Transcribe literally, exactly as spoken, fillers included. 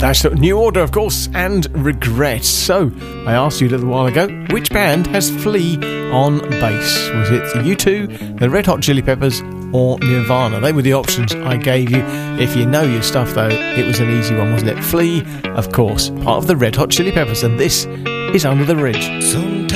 That's New Order, of course, and Regret. So, I asked you a little while ago, which band has Flea on bass? Was it the U two, the Red Hot Chili Peppers, or Nirvana? They were the options I gave you. If you know your stuff, though, it was an easy one, wasn't it? Flea, of course, part of the Red Hot Chili Peppers, and this is Under the Ridge.